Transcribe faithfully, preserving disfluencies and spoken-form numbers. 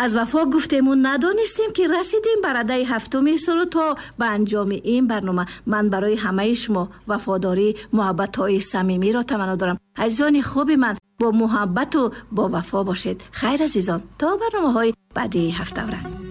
از وفا گفتمون ندانستیم که رسیدیم برده هفتمی سال. تا به انجام این برنامه من برای همه شما وفاداری، محبت های صمیمی را تمنا دارم. عزیزان خوب من، با محبت و با وفا باشید. خیر عزیزان، تا برنامه های بعدی هفته.